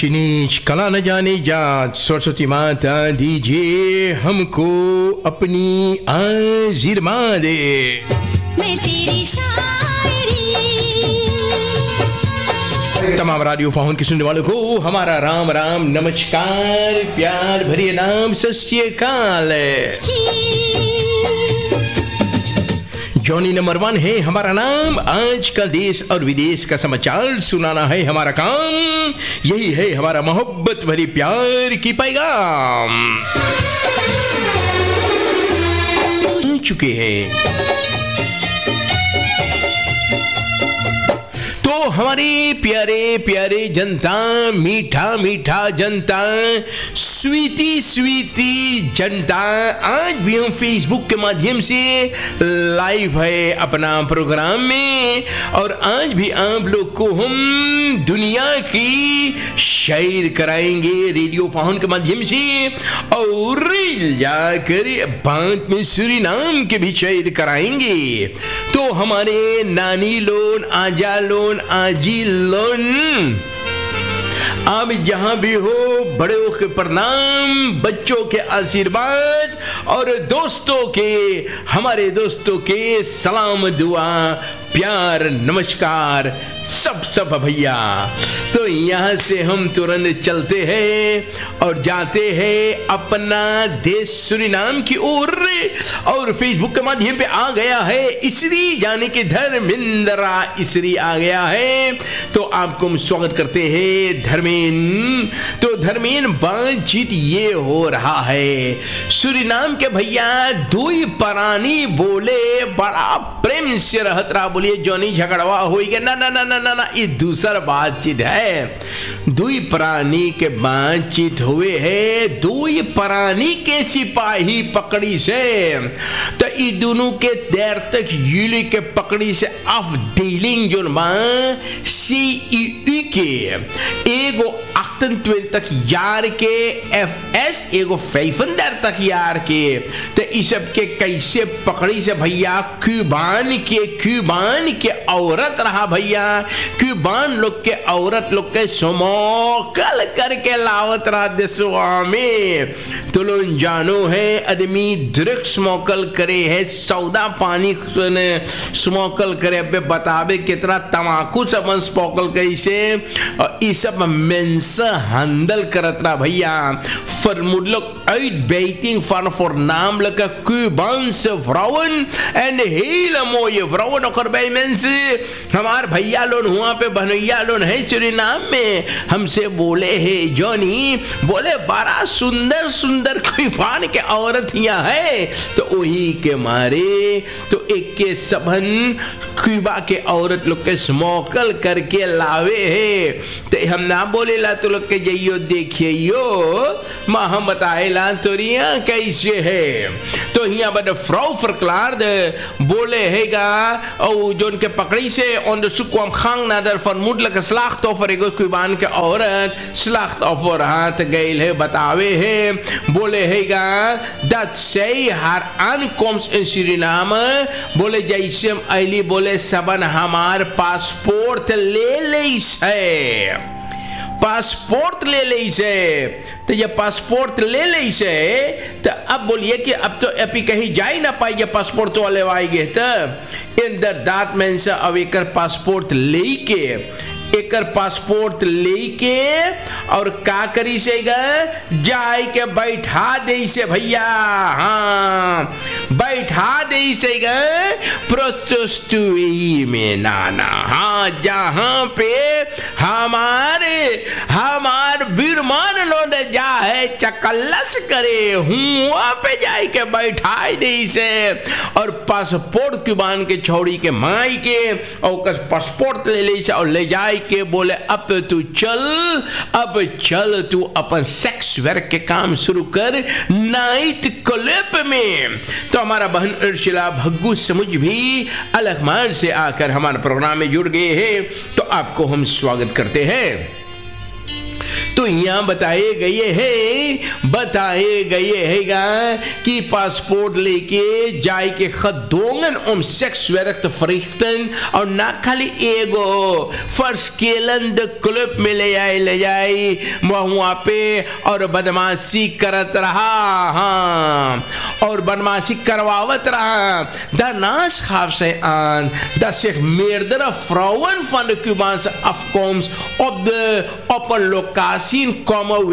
नीच कला न जाने जात, सरस्वती माता दीजिए हमको अपनी आशीर्वाद दे। मैं तेरी शायरी। तमाम रेडियो फाउन के सुनने वालों को हमारा राम राम, नमस्कार, प्यार भरिए नाम, सत श्री अकाल। जॉनी नंबर 1 है हमारा नाम। आज का देश और विदेश का समाचार सुनाना है हमारा काम। यही है हमारा मोहब्बत भरी प्यार की पैगाम। चुके हैं तो हमारे प्यारे प्यारे जनता, मीठा मीठा जनता, स्वीटी स्वीटी जनता, आज भी हम फेसबुक के माध्यम से लाइव है अपना प्रोग्राम में। और आज भी आप लोग को हम दुनिया की शेयर कराएंगे रेडियो फाउन के माध्यम से, और जाकर बाद में सूरीनाम के भी शेयर कराएंगे। तो हमारे नानी लोन, आजा लोन, आजी लोन, आप जहां भी हो, बड़ों के प्रणाम, बच्चों के आशीर्वाद, और दोस्तों के, हमारे दोस्तों के सलाम, दुआ, प्यार, नमस्कार सब भैया। तो यहां से हम तुरंत चलते हैं और जाते हैं अपना देश सूरीनाम की ओर। और फेसबुक के माध्यम पे आ गया है इसरी, यानी कि धर्मेंद्रा इसरी आ गया है। तो आपको हम स्वागत करते हैं धर्मेंद्र। तो धर्मेंद्र, बातचीत ये हो रहा है, सूरीनाम के भैया दुई प्राणी बोले बड़ा प्रेम से रहत रहा। बोलिए जॉनी झगड़वा हो गया, ना ना ना ना ना ना, ये दूसरा बातचीत है। दुई प्राणी के बातचीत हुए है, दुई प्राणी के सिपाही पकड़ी से। तो ये दोनों के देर तक यूली के पकड़ी से ऑफ डीलिंग जो CEU के एगो अक्टन 12 तक यार के FS एगो फैफन देर तक यार के। तो इस सब के कैसे पकड़ी से भैया, क्यूबान के औरत रहा भैया, क्यूबान लोग के औरत लोग के स्मोकल करके लावत रहा देशवा में। तो लोग जानो है आदमी ड्रग स्मोकल करे है, सौदा पानी स्मोकल करे, बतावे कितना तमाकू सब स्मोकल कैसे, और ये सब मेंसा हैंडल करत रहा भैया। Vermutlich uitbuiting van voornamelijke Cubaanse vrouwen en hele mooie vrouwen nog erbij mensen। हमार भैया लोन हुआ पे बनैया लोन है सूरीनाम में, हमसे बोले है जॉनी, बोले बड़ा सुंदर सुंदर क्यूबान के औरत यहाँ है। तो वही के मारे तो एक के सबन क्यूबा के औरत लोग के स्मोकल करके लावे है। तो हम ना बोले ला तो लोग के जाइयो देखियो, माँ हम बताएला तोरिया कैसे है। तो यहाँ बड़ा फ्राउ verklaard बोले हैगा, और जो उनके पकड़ी से onderzoek kwam gang naar de vermoedelijke slachtoffer, एक क्यूबान के औरत slachtoffer हाथ गए है, बतावे है, बोले हैगा dat zij haar aankomst in Suriname, बोले जैसे हम अली बोले सबन हमार पासपोर्ट ले ले से, पासपोर्ट ले ले से। तो ये पासपोर्ट ले ले से, तो अब बोलिए कि अब तो अभी कहीं जा ही ना पाएंगे पासपोर्ट वाले आएंगे। तो इंदरदात में से अब एक पासपोर्ट लेके, एक पासपोर्ट लेके और का करी से जाए के बैठा दे से भैया, हाँ बैठा दे से प्रोस्टिट्यूट में, नाना, हाँ जहाँ पे हमार बीरमान लोग जा है चकल्लस करे, वहाँ पे जाए के बैठा दे से। और पासपोर्ट क्यूबान के छोड़ी के माई के और पासपोर्ट ले ले से और ले जाए के बोले अब तू चल तू अपन सेक्स वर्क के काम शुरू कर नाइट क्लब में। तो हमारा बहन अर्शिला भग्गू समुझ भी अलगमान से आकर हमारे प्रोग्राम में जुड़ गए हैं, तो आपको हम स्वागत करते हैं। तो तो यहाँ बताए गए हैगा कि पासपोर्ट लेके जाए के खदोंगन सेक्स werk te verrichten और ना खाली एगो फर्स्केलन द क्लब में ले जाए वहाँ पे और बदमाशी करत रहा। हाँ, और बदमाशी करवावत रहा। Daarnaast gaf zij aan dat zich meerdere vrouwen van de Cubaanse afkomst op een locatie komen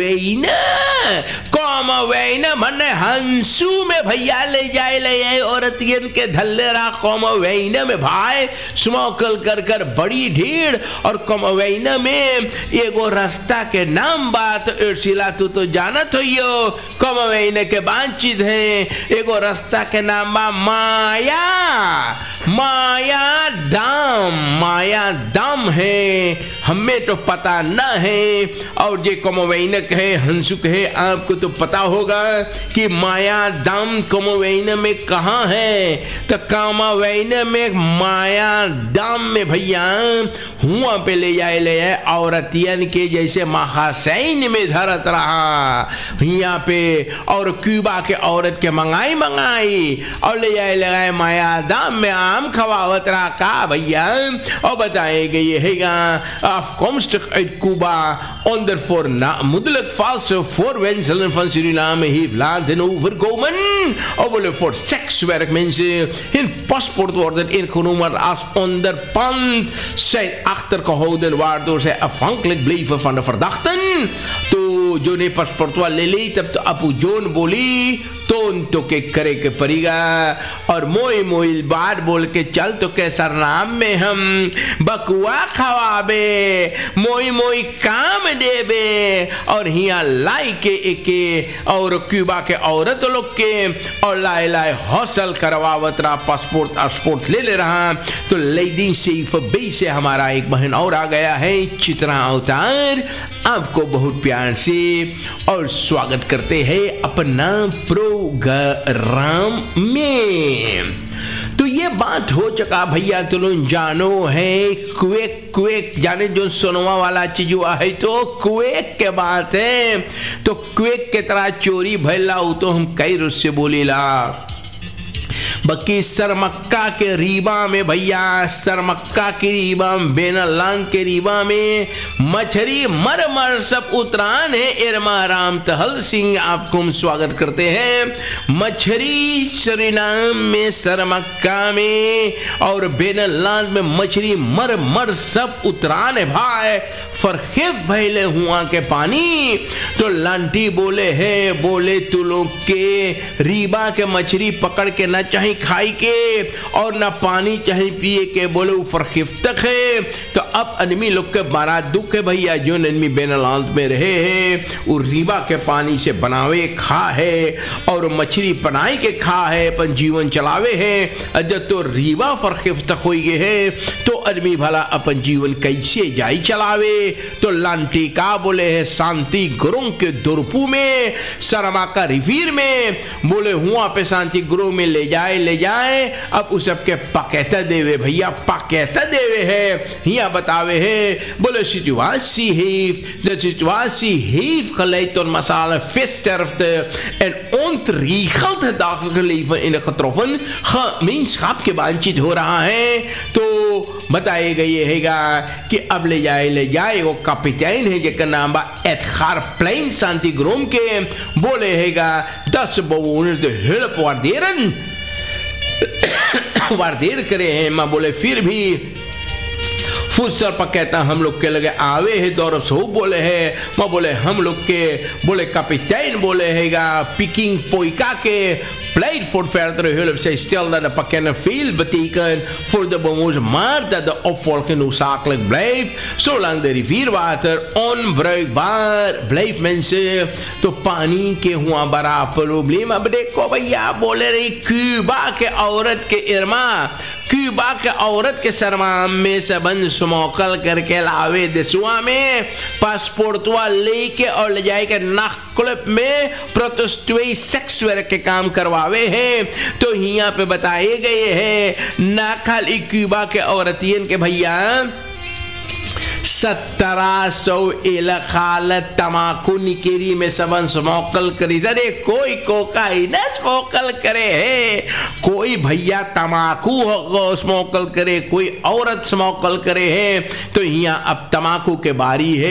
wijnen मन्ने हंसू में भैया ले जाए औरतियन के धल्ले रहा कोमवैना में भाई स्मोकल कर बड़ी ढीड़ और कोमवैना में एगो रास्ता के नाम बात उर्सिला तू तो जानत होइयो कोमवैना के बांचित है एगो रास्ता के नाम बा माया दाम है हमें तो पता न है और ये कोमवैनक है हंसुक है आपको तो पता होगा कि माया दाम कोमवैन में कहाँ है। तो कोमवैन में माया दाम में भैया हुआ पे ले जाए औरतियन के जैसे महासैन में धरत रहा यहाँ पे और क्यूबा के औरत के मंगाई और ले जाए माया दाम में आम खवावत रहा का भैया और बताए गए हैगा afkomstig uit Cuba onder vermoedelijk valse voorwendselen van Suriname heeft laten overkomen. Of voor sekswerk mensen hun paspoort worden ingenomen als onderpand zijn achtergehouden waardoor zij afhankelijk bleven van de verdachten. तो जो ने passport ले ली तब तो अपू zone बोली तो के करे के पड़ेगा और मोई बात बोल के चल तो के सरनाम में हम बकुआ खवाबे मोई काम देबे और हिया लाई के एके और क्यूबा के औरत लोग के और लाए हौसल करवावत रहा पासपोर्ट ले रहा। तो लेडी सेफ बे से हमारा एक बहन और आ गया है चित्रा अवतार आपको बहुत प्यार से और स्वागत करते हैं अपना प्रोग्राम में। तो ये बात हो चुका भैया तुम जानो है क्वेक जाने जो सोनवा वाला चीज हुआ है तो क्वेक के बात है। तो क्वेक के तरह चोरी भैला तो हम कई रुस से बोलीला बल्कि सरमक्का के रीबा में भैया सरमक्का के रीबा बेनलांग के रीबा में मछरी मर सब उतरान है इरमा राम तहल सिंह आपको हम स्वागत करते हैं। मछरी सुरीनाम में सरमक्का में और बेनलांग में मछरी मर सब उतरान है भाई फरखिफ भैले हुआ के पानी। तो लांटी बोले तू लोग के रीबा के मछरी पकड़ के ना चाहे खाई के और ना पानी चाहे पिए के बोले ऊपर खिफ्तक है। तो अब आदमी लोग के बारा दुख है भैया जो आदमी बेनलांत में रहे हैं वो रीबा के पानी से बनावे खा है और मछली बनाई के खा है अपन जीवन चलावे है। जब तो रीबा फर खिफ्तक हो गए है तो आदमी भला अपन जीवन कैसे जाई चलावे। तो लांटी का बोले है शांति गुरुंग के दुरपू में सरमा का रिवीर में बोले हुआ पे शांति गुरु में ले जाए अब उस सबके पकेता देवे भैया पकेता देवे है यहाँ बतावे है बोले situatie heeft geleid tot massale vissterfte en ontregeld het dagelijkse leven in de getroffen gemeenschap के बातचीत हो रहा है। तो बताए गए हैगा कि अब ले जाए वो कपिताइन है जिसका नाम बा एडगार प्लेन शांति ग्रोम के बोले हैगा 10 bewoners de hulp वारदेर करे हैं माँ बोले फिर भी फुसर पर कहता हम लोग के लगे आवे है दौर सो बोले है माँ बोले हम लोग के बोले कपिताइन बोले हैगा पिकिंग पोइका के pleit voor verdere hulp. Zij stelt dat de pakketten veel betekent voor de bewoners, maar dat de opvolging noodzakelijk blijft zolang de rivierwater onbruikbaar blijft mensen. तो पानी के हुआ बड़ा प्रॉब्लम। अब देखो भैया बोले रही क्यूबा के औरत के इरमा क्यूबा के औरत के सरमाम में सबंध स्मोकल करके लावे देशुआ में पासपोर्ट लेके और ले जाए के नाक क्लब में प्रोटेस्टुए सेक्स वर्क के काम करवावे हैं। तो यहाँ पे बताए गए हैं ना खाली क्यूबा के औरतियन के भैया 1700 इलाकाल तमाकू निकेरी में सबन स्मोकल करी। अरे कोई कोकाइन स्मोकल करे है, कोई भैया तमाकू स्मोकल करे, कोई औरत स्मोकल करे है। तो यहाँ अब तमाकू के बारी है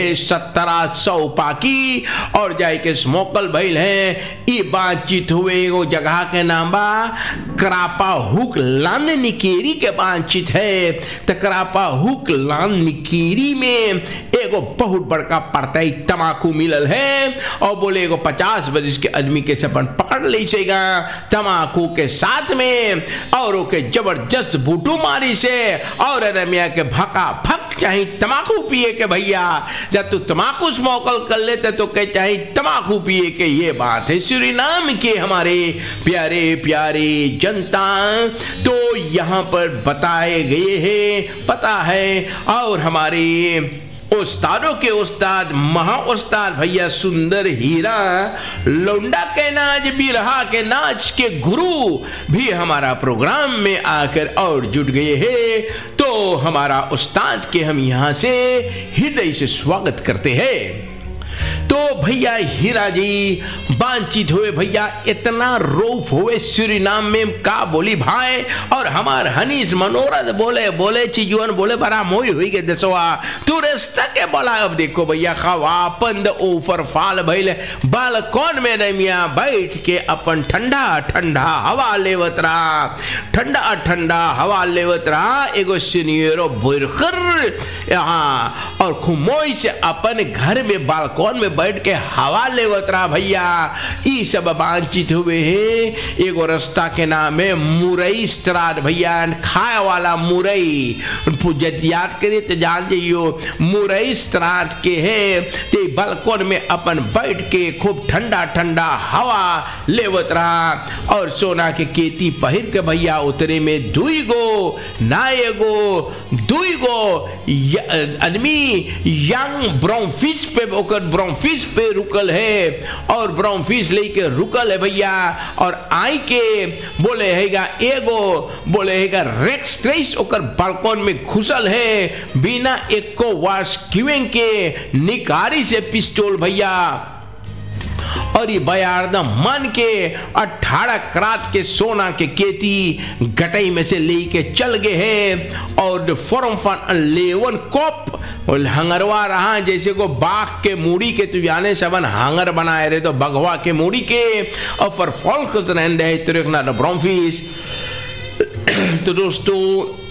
1700 पाकी और जाए के स्मोकल भइल है। ये बातचीत हुए एगो जगह के नाम बा क्रापा हुक लान निकेरी के बातचीत है। तो क्रापा हुक लान निकेरी में एगो बहुत बड़का परतई तमाकू मिलल है और बोले एगो 50 बरिस के आदमी के सपन पकड़ ले सेगा तमाकू के साथ में और ओके जबरदस्त बूटू मारी से और रमिया के भका भक चाहे तमाकू पिए के भैया। जब तू तमाकू स्मोकल कर लेते तो के चाहे तमाकू पिए के। ये बात है सूरीनाम के हमारे प्यारे प्यारे जनता। तो यहाँ पर बताए गए हैं पता है। और हमारे उस्तादों के उस्ताद महा उस्ताद भैया सुंदर हीरा लौंडा के नाच बिरहा के नाच के गुरु भी हमारा प्रोग्राम में आकर और जुट गए हैं। तो हमारा उस्ताद के हम यहाँ से हृदय से स्वागत करते हैं। तो भैया हीरा जी बातचीत हुए भैया इतना रोफ हुए सूरीनाम में का बोली भाई। और हमार हनीस मनोरथ बोले बोले चीजुअन बोले बड़ा मोई हुई के दसवा तू रास्ता के बोला। अब देखो भैया खवा पंद ऊपर फाल भइले बालकॉन में रमिया बैठ के अपन ठंडा ठंडा हवा लेवत रहा, ठंडा ठंडा हवा लेवत रहा। एगो सीनियरो बुरखर यहाँ और खुमोई से अपन घर में बालकॉन में बैठ के हवा लेवत रहा भैया। ई सब बातचीत हुए है। एगो रास्ता के नाम है मुरई स्त्राद भैया, खाए वाला मुरई जब याद करे तो जान जाइयो मुरई स्त्राद के है। ते बालकॉन में अपन बैठ के खूब ठंडा ठंडा हवा लेवत रहा और सोना के केती पहिर के भैया उतरे में दुई गो ना एगो दुई गो आदमी यंग ब्राउन फिश पे ओकर ब्राउन फिश पे रुकल है और ब्राउन फिश लेके रुकल है भैया। और आई के बोले हैगा एगो बोले हैगा रेक्स ट्रेस ओकर बालकॉन में घुसल है बिना एको वार्स किवें के निकारी से पिस्तौल भैया। और ये बयारदा मन के 18 करात के सोना के केती गटई में से लेके चल गए हैं और फॉर्म फन लेवन कॉप हंगरवा रहा जैसे को बाघ के मूड़ी के तू जाने सबन हंगर बनाए रहे तो बगवा के मूड़ी के और फर फॉल को तो रहने दे तो रखना ब्राउनफिश। तो दोस्तों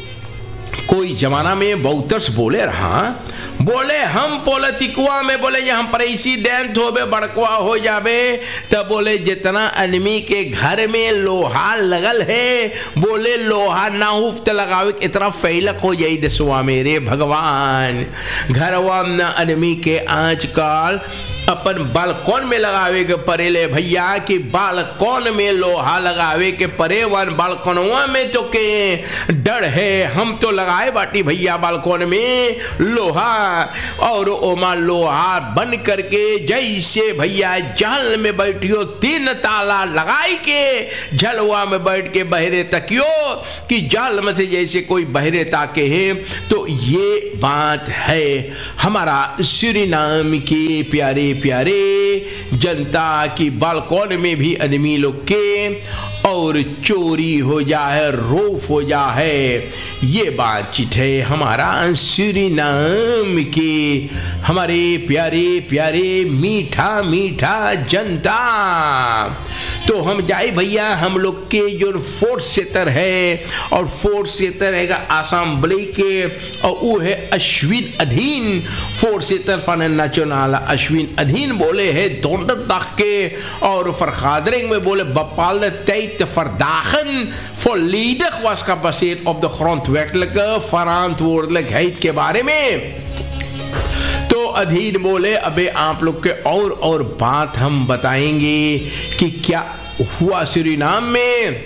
कोई जमाना में बहुतर्स बोले रहा बोले हम पॉलिटिकवा में बोले यहाँ प्रेसिडेंट होबे बड़कवा हो जाबे तब बोले जितना आदमी के घर में लोहा लगल है बोले लोहा ना उफ्त लगावे इतना फैलक हो जाई दसवा मेरे भगवान। घरवा न आदमी के आजकल अपन बालकॉन में लगावे के परेले भैया कि बालकॉन में लोहा लगावे के परे वन बालकॉनवा में तो के डर है। हम तो लगाए बाटी भैया बालकॉन में लोहा और ओमा लोहा बन करके जैसे भैया जहल में बैठियो 3 ताला लगाई के झलवा में बैठ के बहरे तकियो कि जल में से जैसे कोई बहरे ताके है। तो ये बात है हमारा सूरीनाम के प्यारे प्यारे जनता की बालकॉन में भी आदमी लोग के और चोरी हो जाए रोफ हो जाए। ये बातचीत है हमारा सूरीनाम के हमारे प्यारे प्यारे मीठा मीठा जनता। तो हम जाए भैया हम लोग के जो 4th सेक्टर है और 4th सेक्टर है असेंबली के और वो है अश्विन अधीन 4th sector fun national Ashwin अधीन बोले है दोंडर तक के और फरखादरिंग में बोले बपाल तैत फरदाखन फॉर लीडर वास का बसेट ऑफ द ग्रॉन्टवेटलक फरांतवोर्डलक हेट के बारे में। तो अधीन बोले अबे आप लोग के और बात हम बताएंगे कि क्या हुआ सूरीनाम में।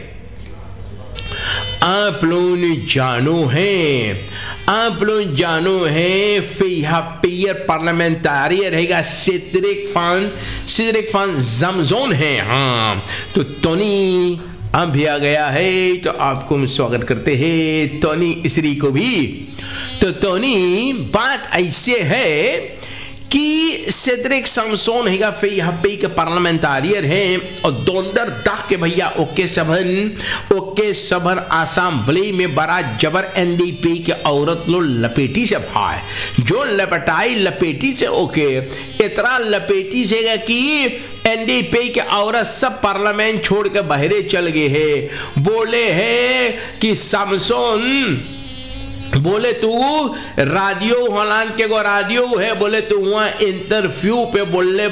आप लोग जानो हैं आप लोग जानो हैं फिर पेयर पार्लियामेंटारियर रहेगा सिद्रिक फान जमजोन है। हाँ तो टोनी हम भी आ गया है, तो आपको हम स्वागत करते हैं, टोनी इसरी को भी। तो टोनी, बात ऐसे है कि सेड्रिक सैमसन हैगा फिर यहाँ पे के पार्लियामेंटारियर हैं और दोंदर दाख के भैया ओके सबन असेंबली में बड़ा जबर एनडीपी के औरत लो लपेटी से भाई जो लपेटी से ओके इतना लपेटी से कि एनडीपी के औरत सब पार्लियामेंट छोड़ के बहरे चल गए हैं। बोले है कि सैमसन बोले तू रेडियो हलान के गो रेडियो है, बोले तू वहां इंटरव्यू पे बोले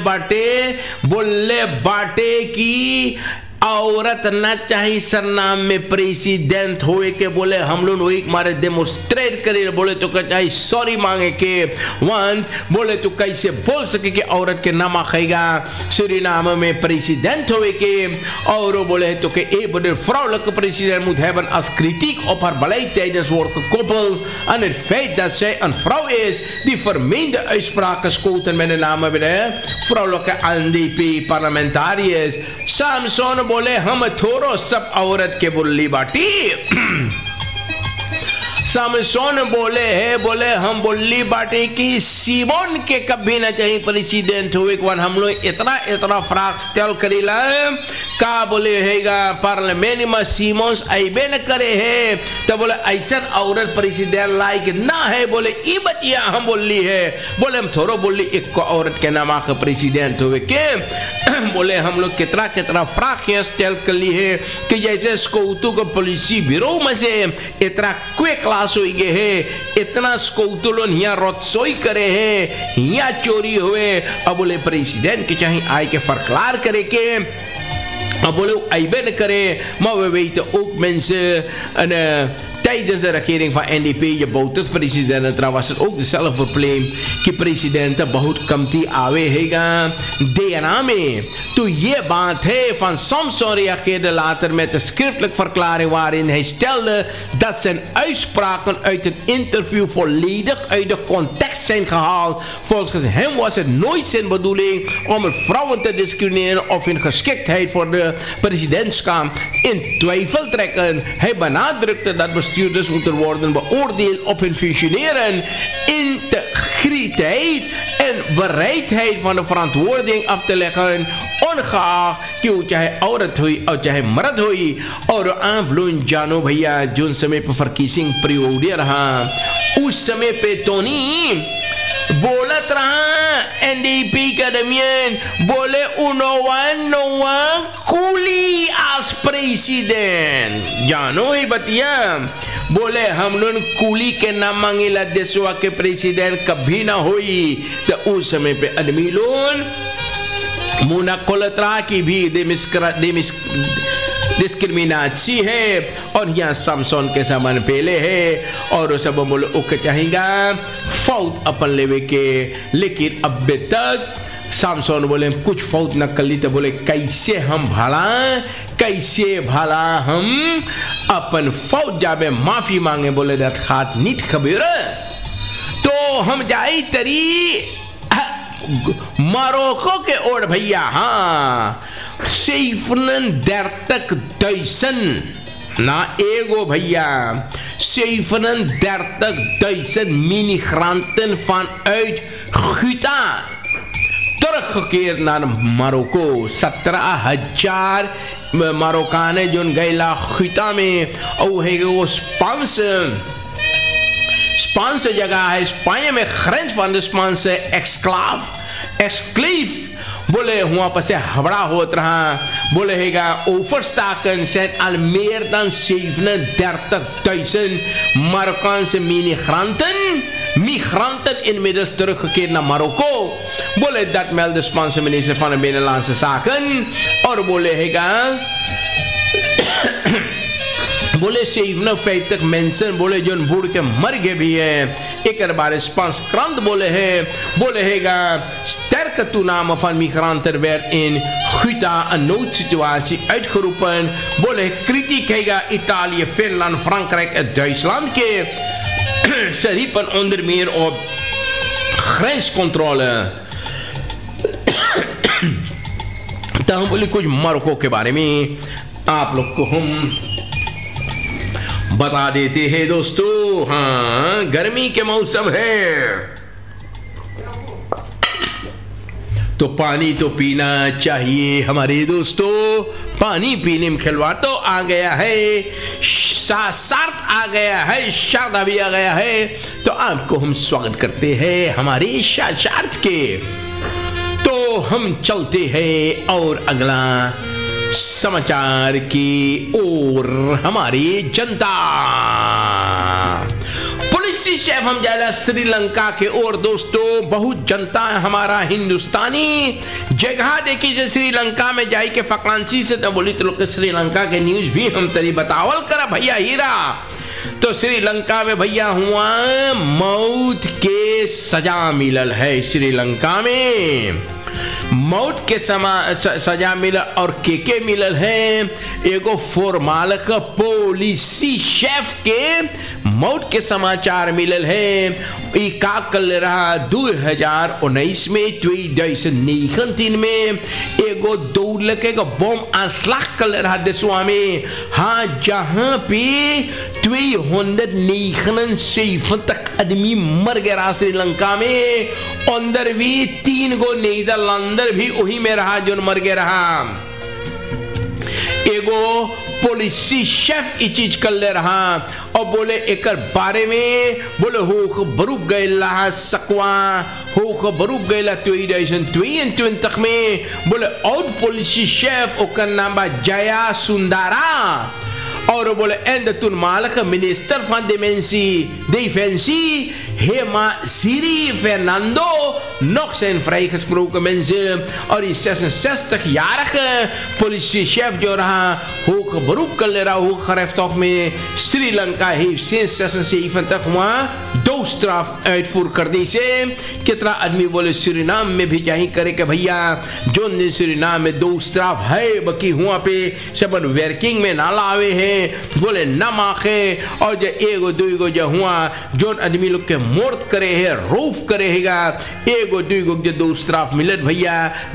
बाटे कि औरत ना चाहिए सरनाम में प्रेसिडेंट होए के। बोले हम लोग वही मारे डेमोस्ट्रेट करे, बोले तो चाहिए सॉरी मांगे के वन। बोले तो कैसे बोल सके कि औरत के नाम आखेगा सुरीनाम में प्रेसिडेंट होए के। और बोले तो के ए बोले vrouwelijke president moet hebben als kritiek op haar beleid tijdens wordt gekoppeld aan het feit dat zij een vrouw is die vermeende uitspraken schoten met de namen bij de vrouwelijke NDP parlementariërs। Samson बोले हम थोरो सब औरत के बुल्ली बाटी। सैमसन बोले हम बुल्ली बाटी कि Simone के कभी ना चाहिए प्रेसिडेंट हुए। हम लोग इतना फ्राक स्टेल करीला का बोले हैगा पार्लियामेंट में सीमोस आइबे न करे है, तो बोले ऐसा औरत प्रेसिडेंट लाइक ना है। बोले ई बतिया हम बोली है, बोले हम थोड़ो बोली एक को औरत के नाम आके प्रेसिडेंट हुए के। बोले हम लोग कितना फ्राक स्टेल कर ली है कि जैसे स्कूतू को पुलिसी ब्यूरो में से इतना क्विक क्लास हो गए है, इतना स्कूतू लोग यहाँ रोत्सोई करे है, यहाँ चोरी हुए। अब बोले प्रेसिडेंट के चाहिए आए के फरकलार करे के। अब बोले आइबे न करे, maar we weten ook mensen tijdens de regering van NDP, je bouters-president, trouwens was het ook dezelfde probleem, कि presidenten बहुत कमती आवे हैगा DNA में। तो ये बात है van Samson reageerde later met een schriftelijke verklaring waarin hij stelde dat zijn uitspraken uit het interview volledig uit de context zijn gehaald. Volgens hem was het nooit zijn bedoeling om vrouwen te discrimineren of hun geschiktheid voor de presidentschap in twijfel trekken. Hij benadrukte dat bestuurders moeten worden beoordeeld op hun functioneren, integriteit en bereidheid van de verantwoording af te leggen, ongeacht कि चाहे औरत हुई और चाहे मर्द हुई। और आप लोग जानो भैया जो समय पर फर्कीसिंग प्रियोडिया रहा उस समय पे टोनी बोलत रहा एनडीपी का दरमियान, बोले उनोवा कूली आज प्रेसिडेंट। जानो ही बतिया, बोले हम लोग कूली के नाम मांगेला देशवा के प्रेसिडेंट कभी ना हुई। तो उस समय पे आदमी लोग मुना कोलत्रा की भी डिस्क्रिमिनाची है और यहाँ सैमसन के समान पहले है और सब मुल्क चाहेगा फौज अपन लेवे के। लेकिन अब तक सैमसन बोले कुछ फौज न कर ली, तो बोले कैसे भला हम अपन फौज जाबे माफी मांगे। बोले खात नीट खबर तो हम जाई तरी मोरक्को के ओर भैया। हाँ 37.000 ना एगो भैया 37.000 migranten vanuit Ghouta teruggekeerd naar Marokko। 17,000 Marokkanen जो गैला Ghouta में और है वो Spaanse जगह है, स्पेन में ग्रेंस van de Spaanse exclave। बोले वहां पर से हबड़ा होत रहा। बोले हैगा overstaken zijn al meer dan 37.000 Marokkaanse migranten inmiddels teruggekeerd naar Marokko। बोले dat meldt de Spaanse minister van de Binnenlandse Zaken। और बोले हैगा बोले 57 mensen बोले जो बूढ़ के मर गए भी है। एक बार Spaanse krant बोले हैगा sterke toename van migranten werd in Ghouta een noodsituatie uitgeroepen। बोले kritiek हैगा Italië, Finland, Frankrijk en Duitsland के ze riepen onder meer op grenscontrole। तो हम बोले कुछ मार्को के बारे में आप लोग को हम बता देते हैं दोस्तों, हाँ गर्मी के मौसम है तो पानी तो पीना चाहिए हमारे दोस्तों। पानी पीने में खिलवाड़ तो आ गया है, सार्थ आ गया है, शारदा भी आ गया है, तो आपको हम स्वागत करते हैं हमारे शार्थ के। तो हम चलते हैं और अगला समाचार की ओर। हमारी जनता पुलिस चीफ हम जाएगा श्रीलंका के ओर दोस्तों। बहुत जनता है हमारा हिंदुस्तानी जगह देखी से श्रीलंका में जाई के फकलांसी से न बोली तो लोग श्रीलंका के न्यूज भी हम तरी बतावल करा भैया हीरा। तो श्रीलंका में भैया हुआ मौत के सजा मिलल है। श्रीलंका में मौत के सजा मिलल और के मिलल है। एगो फॉर्माल का पुलिसी शेफ के मौत के समाचार मिलल है। का कल रहा 2019 में 2019 में एगो दौड़ के बम आंसलाख कल रहा देशवा में। हाँ जहां पे 209 तक आदमी मर गया श्रीलंका में। अंदर भी 3 गो नीदरलैंडर भी वही में रहा जो मर गया रहा। एगो पुलिसी शेफ ई चीज कर ले रहा और बोले एक बारे में बोले हो बरूब गए सकवा हो बरूब गए तक में बोले और पुलिसी शेफ ओकर नाम बा जया सुंदरा और बोले एंड तुन मालक minister for डिफेंसी Hema Siri Fernando नॉक्सन फ्राइक्स और इस सेशन तक यारक पुलिस शेफ जो रहा हो बरूब कर ले रहा हो खरफ्तोफ में श्रीलंका ही सेशन से इफन तक वहां 2 स्ट्राफ एडफुर कर दी से। कितना आदमी बोले सुरीनाम में भी जाही करे कि भैया जो सुरीनाम में 2 स्ट्राफ है बाकी हुआ पे सब वर्किंग में ना लावे हैं बोले ना माखे और जो एगो दुगो जो हुआ जो आदमी लोग के मोर्ट करे है रूफ करे हैगा एगो दुगो जो 2 स्ट्राफ मिलत भैया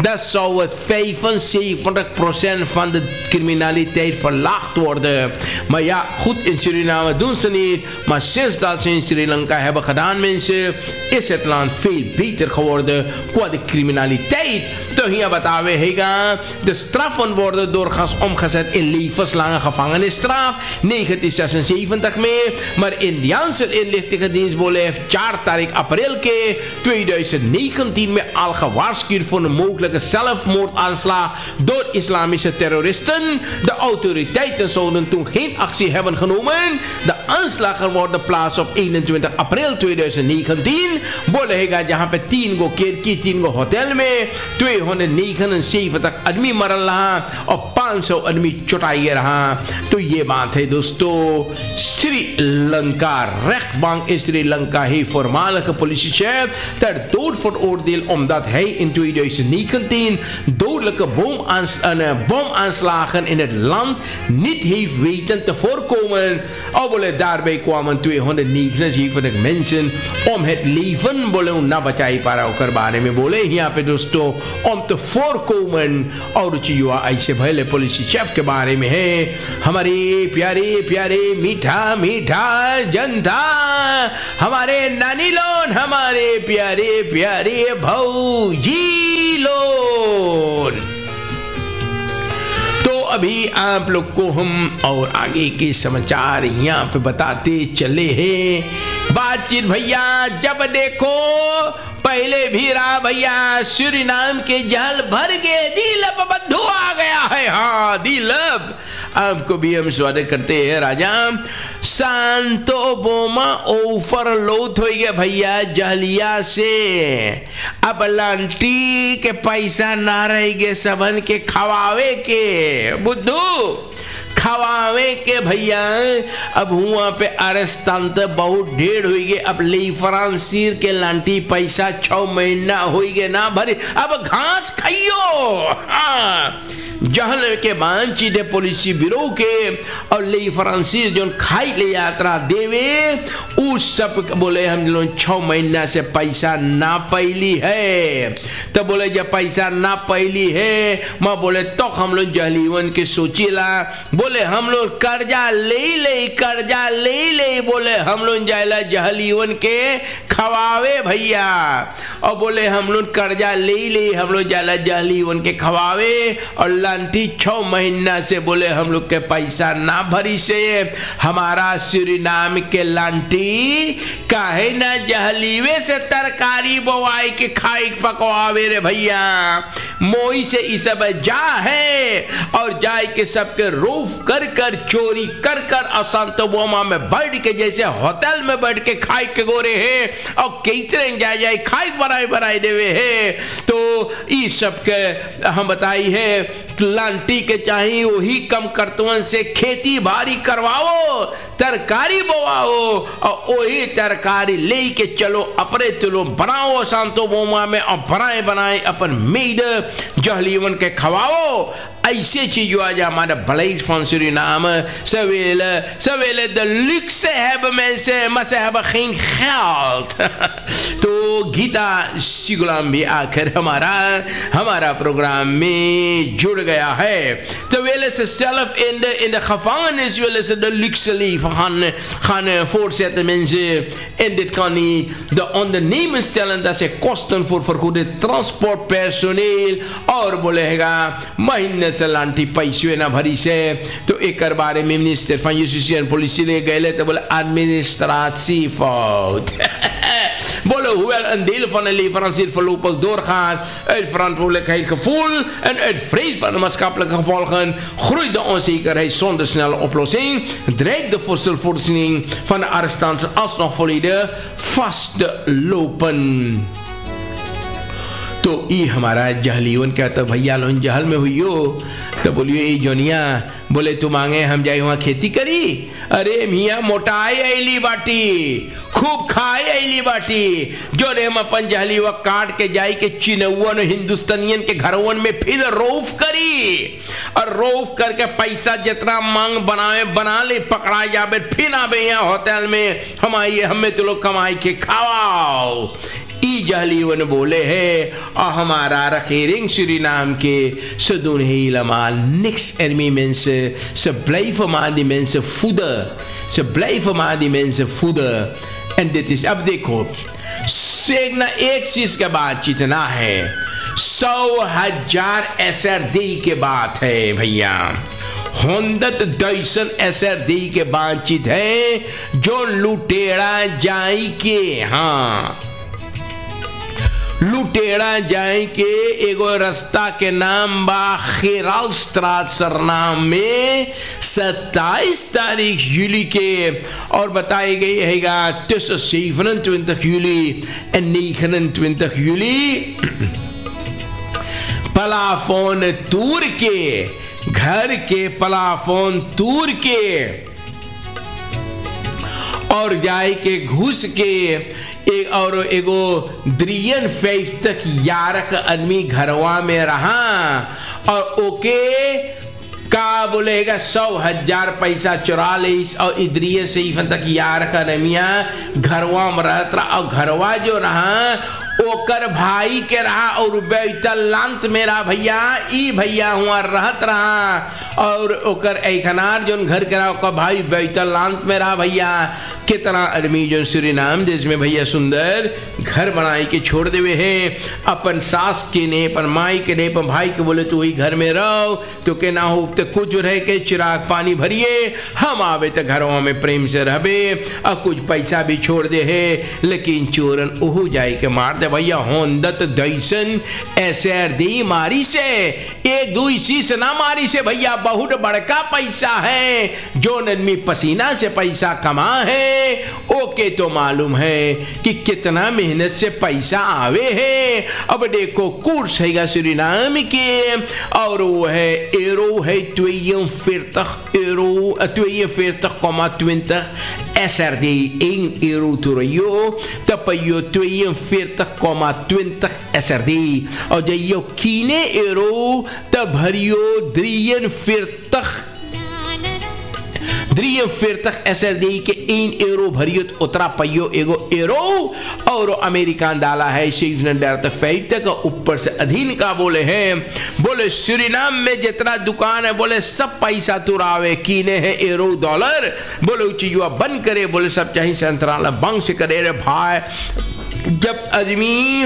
10,75% van de criminaliteit verlaagd worden. Maar ja, goed in Suriname doen ze niet. Maar sinds dat ze in Sri Lanka hebben gedaan mensen, is het land veel beter geworden qua de criminaliteit. Toch hier betawe hega. De straffen worden doorgaans omgezet in levenslange gevangenisstraf 1976 mee. Maar Indiaanse inlichtingendienst heeft 4 tarik april ke 2019 में al gewaarschuwd voor een mogelijke zelfmoordaanslag door islamische terroristen. De autoriteiten zouden toen geen actie hebben genomen. De aanslagen worden plaats op 21 april 2019. बोलेगा जहां पे 3 गो केरकी 3 गो hotel में 279 आदमी मरल रहा और 500 आदमी चुटाई रहा। तो ये बात है दोस्तों Sri Lanka rechtbank in Sri Lanka heeft voormalige politiechef ter dood veroordeeld omdat hij in 2019 dodelijke bomaanslagen in het land niet heeft weten te voorkomen. Daarbij kwamen 279 mensen om het leven बोले ना बचाई पा रहा होकर बारे में बोले यहाँ पे दोस्तों om te voorkomen और युवा ऐसे भले पुलिस शेफ के बारे में है। हमारे प्यारे प्यारे मीठा मीठा जनता हमारे नानी लोन हमारे प्यारे प्यारे भौजी लोन। तो अभी आप लोग को हम और आगे के समाचार यहाँ पे बताते चले हैं। बातचीत भैया जब देखो पहले भी रहा भैया सूरीनाम के जल भर गए दिलब बंधु आ गया है। हाँ दिलब आपको भी हम स्वागत करते हैं राजा। सांतो बोमा ओफर लोथ हो गया भैया जहलिया से। अब लांटी के पैसा ना रहेंगे सबन के खवावे के बुद्धू खवावे के भैया। अब हुआ पे अरस्तान तो बहुत ढेर हुई गए। अब ले फ्रांसीर के लांटी पैसा 6 महीना हुई गए ना भरे। अब घास खाइयो। हाँ जहल के बांची दे पुलिस ब्यूरो के और ले फ्रांसीस जो खाई ले यात्रा देवे उस सब बोले हम लोग 6 महीना से पैसा ना पैली है। तो बोले जब पैसा ना पैली है माँ बोले तो हम लोग जहलीवन के सोचीला बोले हम लोग कर्जा ले बोले हम लोग जायला जहलीवन के खवावे भैया और बोले हम लोग कर्जा ले हम लोग जाला जहलीवन के खवावे और लांटी 6 महीना से बोले हम लोग के पैसा ना भरी से हमारा सूरीनाम के लांटी काहे ना जहलीवे से तरकारी बोवाई के खाई पकवावे रे भैया। मोई से इस सब जा है और जाए के सबके रूफ कर कर चोरी कर कर अशांत बोमा में बैठ के जैसे होटल में बैठ के खाई के गोरे है और केतरे जाए खाई बनाए देवे है। तो इस सब के हम बताई है लांटी के चाहिए वही कम करतवन से खेती बाड़ी करवाओ तरकारी बोवाओ और वही तरकारी ले के चलो अपने तुलो बनाओ शांतो बोमा में और बनाए अपन मेड जहलीवन के खवाओ। ऐसे चीज जो आज हमारा भलाई फंसुरी नाम सवेले द लिक्स है में से मसहब खीन ख्याल तो गीता सिगुलाम भी आकर हमारा प्रोग्राम में जुड़ गया है। तो वेले से सेल्फ इन द खफान इस वेले से the लिक्स leaf Khan fortsätter men enligt kan ni on the name ställen där se kosten för kode transportpersonal और बोलेगा महीने से लांटी पैसे ना भरी से। तो एक बारे में मिनिस्टर फाइनेंशियल पॉलिसी ले गए तो बोले administratie fout बोले hoewel een deel van de leverancier voorlopig doorgaat uit verantwoordelijkheidsgevoel en uit vrees van de maatschappelijke gevolgen groeit de onzekerheid zonder snelle oplossing dreigt de voedselvoorziening van de arrestanten alsnog volledig vast te lopen। तो ये हमारा जहलीवन का तो भैया loan जहल में हुई हो तो बोलियो ये जोनिया बोले तू मांगे हम जाए वहाँ खेती करी अरे मियाँ मोटाई ऐली बाटी खूब खाए ऐली बाटी जो रे हम अपन जहली वह काट के जाई के चिनौवन हिंदुस्तानियन के घरवन में फिर रोफ करी और रोफ करके पैसा जितना मांग बना ले पकड़ा जाबे फिर आबे यहाँ होटल में हम आइए हमें तो लोग कमाई के खाओ। ई जहलीवन बोले है और हमारा रखेरिंग सूरीनाम के सदून helemaal niks ermee mensen ze blijven maar die mensen voeden en dit is अब देखो ना एक चीज का बात जितना है 100,000 SRD के बात है भैया 100,000 SRD के बातचीत है जो लुटेरा जाई के हाँ लुटेरा जाए के एगो रास्ता के नाम बा खिरालस्ट्रात सरनाम में 27 तारीख जूली के और बताई गई हैगा tussen 27 juli en 29 juli प्लाफोन तूर के घर के प्लाफोन तूर के और जाए के घुस के एक और एगो 53 यारक आदमी घरवा में रहा और ओके का बोलेगा 100,000 पैसा चुरा ले और इधरिये से तक यारक आदमिया घरवा में रहता और घरवा जो रहा ओकर भाई के रहा और बैतलांत मेरा भैया ई भैया हुआ रहत रहा और ओकर ऐखनार जोन घर के रहा ओकर भाई बैतलांत में रहा भैया कितना आदमी जो सूरीनाम देश में भैया सुंदर घर बनाए के छोड़ देवे हैं अपन सास के ने अपन माई के ने अपन भाई के बोले तू वही घर में रहो तो के ना हो तो कुछ रह के चिराग पानी भरिए हम आवे तो घरों में प्रेम से रहबे और कुछ पैसा भी छोड़ दे है लेकिन चोरन ओहू जाए के मार दे भैया होंदत दैसन ऐसे दी मारी से एक दो इसी से ना मारी से भैया बहुत बड़का पैसा है जो आदमी पसीना से पैसा कमा है ओके तो मालूम है कि कितना मेहनत से पैसा आवे है। अब देखो कोर्स है सूरीनाम के और वो है euro है 42,20 SRD 1 euro terug tapio 42,20 SRD और जइयो कीने एरो त भरियो द्रियम फिर तक SRD के 1 एरो भरियो उतरा पइयो एगो एरो और अमेरिकान डाला है तक फैट तक ऊपर से अधीन का बोले हैं बोले सूरीनाम में जितना दुकान है बोले सब पैसा तुरावे कीने है एरो डॉलर बोले चीजुआ बंद करे बोले सब चाहिए सेंट्रल बैंक से करे रे भाई जब आदमी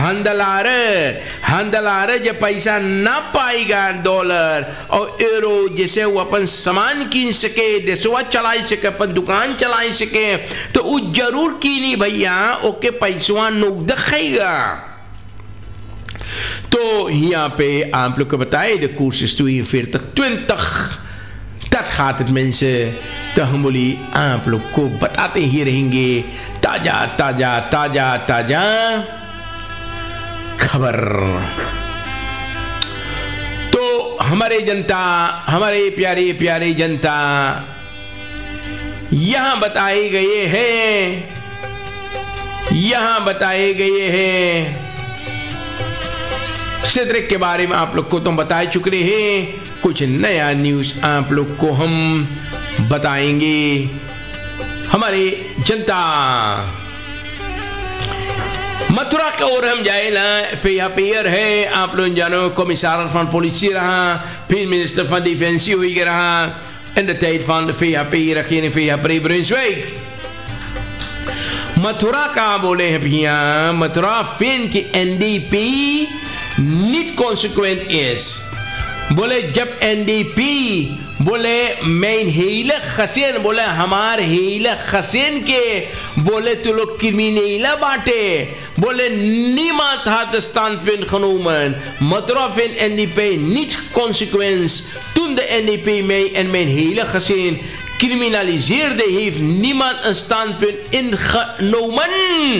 हंदलार जब पैसा ना पाएगा डॉलर और एरो जैसे वो अपन सामान कीन सके देशवा चला सके अपन दुकान चला सके तो वो जरूर कीनी भैया ओके पैसा नोक दिखेगा। तो यहाँ पे आप लोग को बताए द कोर्स फिर तक 20 खातिर में से तो हम बोली आप लोग को बताते ही रहेंगे ताजा ताजा ताजा ताजा खबर। तो हमारे जनता हमारे प्यारे प्यारे जनता यहां बताए गए हैं सिद्रिक के बारे में आप लोग को तो बता चुके हैं। कुछ नया न्यूज आप लोग को हम बताएंगे। हमारे जनता मथुरा की ओर हम जाए ना फिर पेयर है आप लोग जानो कमिश्नर फॉर पुलिस रहा फिर मिनिस्टर फॉर डिफेंस हुई रहा एंड द टाइट फॉर फिर पेयर रखी फिर ब्रेन्सवेग मथुरा का बोले हैं भैया मथुरा फिन की NDP नीट कॉन्सिक्वेंट इज बोले जब NDP बोले मेन हीला खसेन बोले हमार हीला खसेन के बोले तो लोग क्रिमिनल बाटे बोले नीमा था स्थान fin खनूमन Mathura fin NDP NEET consequence तुंद NDP में en मेन हीला खसेन criminaliseerde heeft niemand een standpunt ingenomen.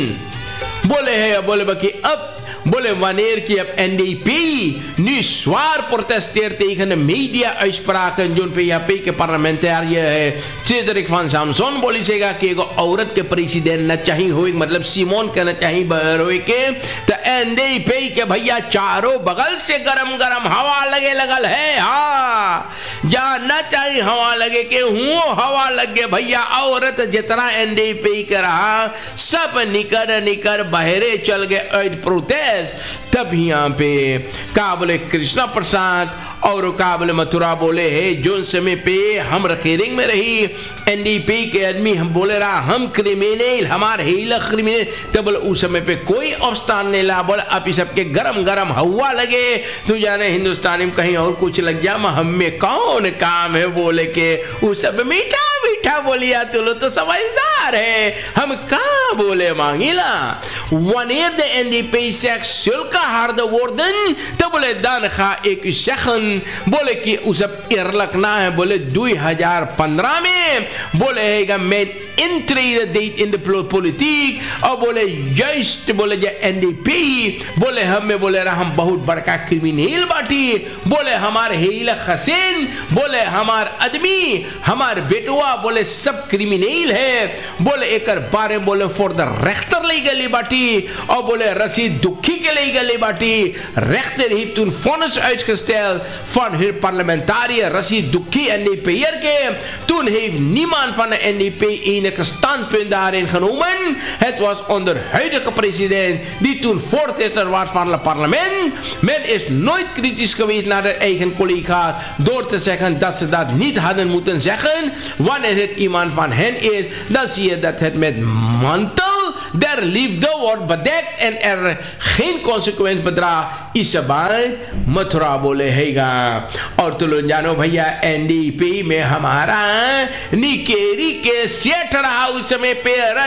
बोले है बोले बाकी अब बोले wanneer की अब NDP nu zwaar protesteert tegen de media-uitspraken zone PHP के parlementariër है Cedric van Samson बोली सेगा कि एगो औरत के प्रेसिडेंट न चाहिए हो मतलब सिमोन के न चाहिए बरोए के तो NDP के भैया चारों बगल से गरम गरम हवा लगे लगल है। हाँ जहाँ न चाहिए हवा लगे के हुओ हवा लगे भैया औरत जितना NDP के रहा सब निकर बहरे चल गए प्रोटेस्ट। तब यहाँ पे का बोले कृष्णा प्रसाद और का बोले मथुरा बोले है जो समय पे हम रखेरिंग में रही NDP के आदमी हम बोले रहा हम क्रिमिनल हमार हीला क्रिमिनल तब बोले उस समय पे कोई अवस्थान नहीं ला बोले अब सबके गरम गरम हवा लगे तू जाने हिंदुस्तानी में कहीं और कुछ लग जा हमें कौन काम है बोले के उस सब मीठा मीठा बोलिया तुलो तो समझदार है हम कहाँ बोले मांगिला wanneer de NDP zegt zulke harde woorden तो बोले dan ga ik u zeggen बोले कि उस eerlijk ना है बोले 2015 में बोले है mijn intrede deed in de politiek और बोले juist बोले जो NDP बोले हमें बोले रहा हम बहुत बड़का क्रिमिनल बाटी बोले हमारे हीला खसेन बोले हमार आदमी हमार बेटुआ बोले सब क्रिमिनल है बोले एक बारे बोले फॉर द रेख्तर ले गली बाटी और बोले रसीद दुखी के ले गली बाटी rechter heeft toen vonnis uitgesteld van hun parlementariër Rashid Duki NDP'er ke toen heeft niemand van de NDP enige standpunt daarin genomen. Het was onder huidige president die toen voorzitter was van het parlement. Men is nooit kritisch geweest naar de eigen collega's door te zeggen dat ze dat niet hadden moeten zeggen. Wanneer het iemand van hen is, dan zie je dat het met mantel der liefde wordt bedekt en er geen consequent bedrag इस बार मथुरा बोले हैगा। और तो लो जानो भैया NDP में हमारा निकेरी के सेठ रहा उस समय पे